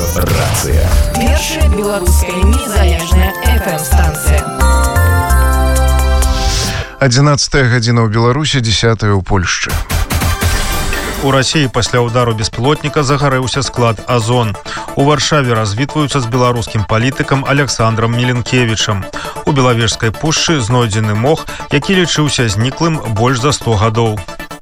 Рацыя. Першая беларуская незалежная FM-станцыя. 11 гадзіна ў Беларусі, 10 ў Польшчы. У Расіі пасля ўдару беспілотніка загарэўся склад «Азон». У Варшаве развітваюцца з беларускім палітыкам Александром Міленкевічам. У Белавежскай пушчы знойдзены мох, які лічыўся зніклым больш за 100 гадоў.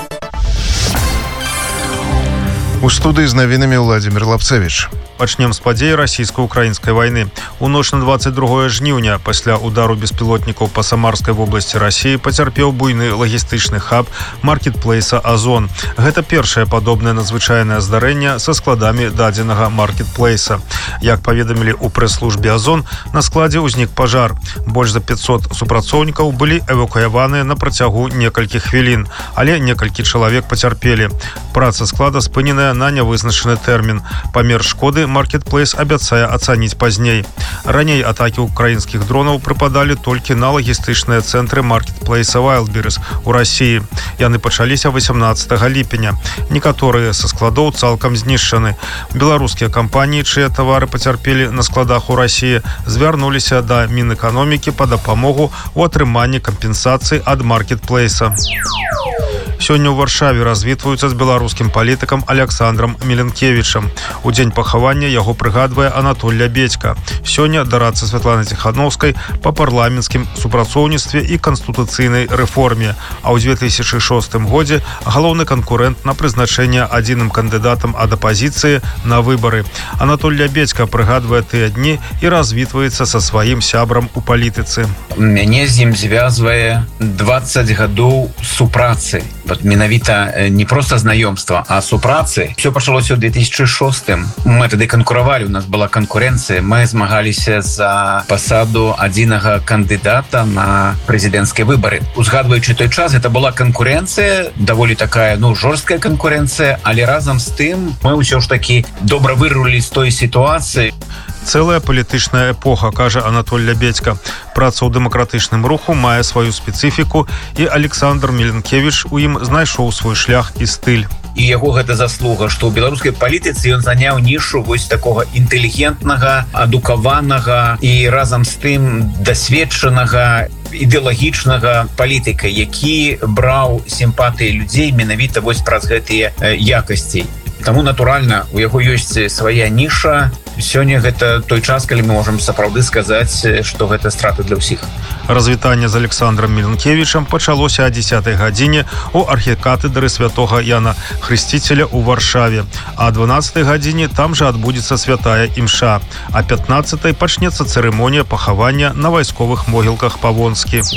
У студыі з навінамі Владзімір Лапцевіч. Пачнем з падзей расійска-украінскай вайны. У ноч на 22 жніўня пасля удару беспілотнікаў па Самарскай вобласці Расіі пацярпеў буйны лагістычны хаб маркетплейса «Азон». Гэта першае падобнае надзвычайнае здарэнне са складамі дадзенага маркетплейса. Як паведамілі ў прэс-службе «Азон», на складзе ўзнік пажар. Больш за 500 супрацоўнікаў былі эвакуяваныя на працягу некалькіх хвілін, але некалькі чалавек пацярпелі. Праца склада спыненая на нявызначаны тэрмін. Памер шкоды маркетплейс абяцае ацаніць пазней. Раней атакі украінскіх дронаў прыпадалі толькі на лагістычныя цэнтры маркетплейса Wildberries у Расіі. Яны пачаліся 18 ліпеня. Некаторыя са складоў цалкам знішчаны. Беларускія кампаніі, чыя тавары пацярпелі на складах у Расіі, звярнуліся да Мінэканомікі па дапамогу ў атрыманні кампенсацыі ад маркетплейса. Сёння ў Варшаве развітваюцца з беларускім палітыкам Александром Міленкевічам. У дзень пахавання яго прыгадвае Анатоль Лябедзька. Сёння дарадца Святланы Ціхановскай па парламенцкім супрацоўніцтве і канстытуцыйнай рэформе, а ў 2006 годзе галоўны канкурэнт на прызначэнне адзіным кандыдатам ад апазіцыі на выбары. Анатоль Лябедзька прыгадвае тыя дні і развітваецца са сваім сябрам у палітыцы. Мяне з ім звязвае 20 гадоў супрацы. Менавіта не проста знаёмства, а супрацы. Все пачалося ў 2006. Мы тады канкуравалі, у нас была канкурэнцыя. Мы змагаліся за пасаду адзінага кандыдата на прэзідэнцкія выбары. Узгадваючы той час, гэта была канкурэнцыя, даволі такая, жорсткая канкурэнцыя, але разам з тым мы ўсё ж такі добра вырулі з той сітуацыі. Цэлая палітычная эпоха, кажа Анатоль Лябедзька. Праца ў дэмакратычным руху мае сваю спецыфіку, і Александр Міленкевіч у ім знайшоў свой шлях і стыль. І яго гэта заслуга, што ў беларускай палітыцы ён заняў нішу вось такога інтэлігентнага, адукаванага і разам з тым дасведчанага ідэалагічнага палітыка, які браў сімпатыі людзей менавіта вось праз гэтыя якасці. Таму, натуральна, у яго ёсць свая ніша. Сёння гэта той час, калі мы можам сапраўды сказаць, што гэта страта для ўсіх. Развітанне з Александром Міленкевічам пачалося о 10 гадзіне ў архікатэдры святога Яна Хрысціцеля ў Варшаве. А о 12 гадзіне там жа адбудзецца святая імша. А 15 пачнецца цырымонія пахавання на вайсковых могілках па-вонскі.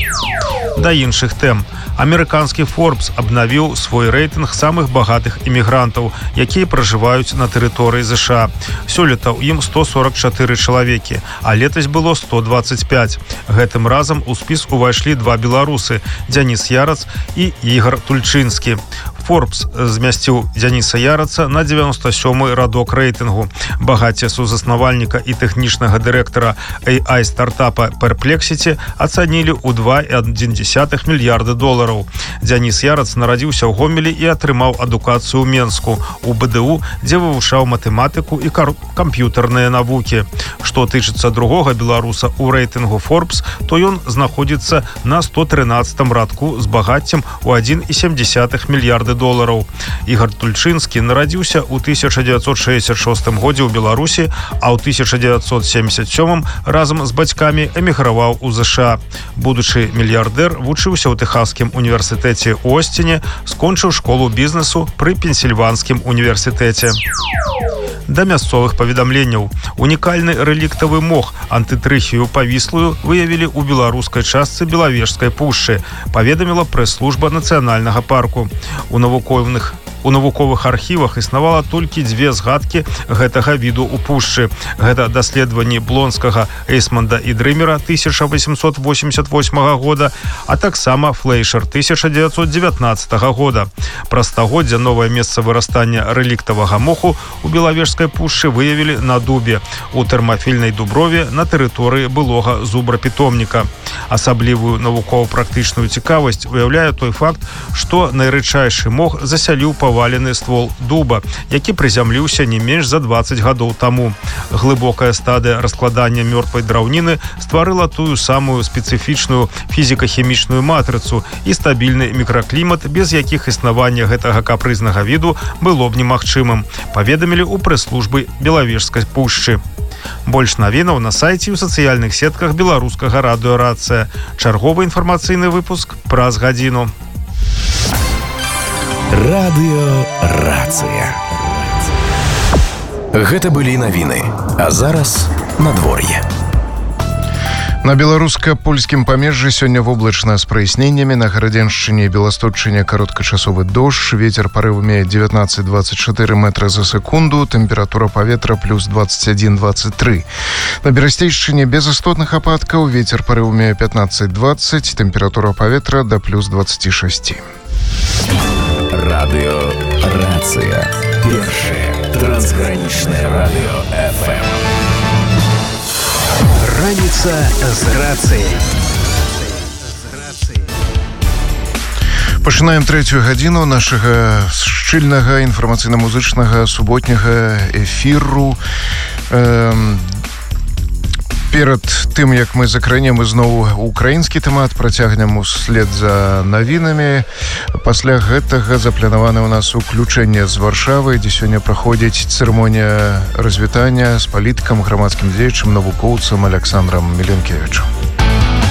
Да іншых тэм. Амерыканскі Forbes абнавіў свой рэйтынг самых багатых імігрантаў, якія пражываюць на тэрыторыі ЗША. Сёлета ў ім 144 чалавекі, а летась было 125. Гэтым разам у спіс увайшлі два беларусы – Дзяніс Ярац і Ігар Тульчынскі. Forbes змясціў Дзяніса Яраца на 97-й радок рэйтынгу. Багацце сузаснавальніка і тэхнічнага дырэктара AI-стартапа Perplexity ацанілі ў 2,1 мільярда долараў. Дзяніс Ярац нарадзіўся ў Гомелі і атрымаў адукацыю ў Менску, у БДУ, дзе вывучаў матэматыку і камп'ютарныя навукі. Што тычыцца другога беларуса ў рэйтынгу Forbes, то ён знаходзіцца на 113-м радку з багаццем у 1,7 мільярда долараў. Ігар Тульчынскі нарадзіўся ў 1966 годзе ў Беларусі, а ў 1977 разам з бацькамі эміграваў у ЗША. Будучы мільярдэр вучыўся ў Тэхаскім універсітэце ў Осціне, скончыў школу бізнесу пры Пенсільванскім універсітэце. Да мясцовых паведамленняў. Унікальны рэліктавы мох антытрыхію павіслую выявілі ў беларускай частцы Белавежскай пушчы, паведаміла прэс-служба нацыянальнага парку. У навуковых архівах існавала толькі дзве згадкі гэтага віду ў пушчы. Гэта даследаванні Блонскага, Эйсманда і Дрымера 1888 года, а таксама Флейшер 1919 года. Праз стагоддзя новае месца вырастання рэліктавага моху у Белавежскай Белавежскай пушчы выявілі на дубе у тэрмафільнай дуброве на тэрыторыі былога зубрапітомніка. Асаблівую навукова-практычную цікавасць уяўляе той факт, што найрэдчайшы мох засяліў павалены ствол дуба, які прызямліўся не менш за 20 гадоў таму. Глыбокая стадыя раскладання мёртвай драўніны стварыла тую самую спецыфічную фізіка-хімічную матрыцу і стабільны мікраклімат, без якіх існаванне гэтага капрызнага віду было б немагчымым, паведамілі ў прэс-службы Белавежскай пушчы. Больш навінаў на сайце і ў сацыяльных сетках беларускага радыё «Рацыя». Чарговы інфармацыйны выпуск праз гадзіну. Радыё «Рацыя». Гэта былі навіны, а зараз надвор'е. На беларуска-польскім памежжы сёння воблачна з праясненнямі, на Гарадзеншчыне і Беласточчыне кароткачасовы дождж, вецер парывамі 19-24 метра за секунду, тэмпература паветра плюс 21-23. На Берасцейшчыне без істотных ападкаў, вецер парывамі 15-20, тэмпература паветра да плюс 26. Радыё «Рацыя». Першае трансгранічнае радыё ФМ. Раніца з рацыяй. Пачынаем трэцюю гадзіну нашага шчыльнага інфармацыйна-музычнага суботняга эфіру. Перад тым, як мы закранем ізноў украінскі тэмат, працягнем услед за навінамі. Пасля гэтага запланаваны ў нас уключэнне з Варшавы, дзе сёння праходзіць цырымонія развітання з палітыкам, грамадскім дзеячам, навукоўцам Александрам Міленкевічам.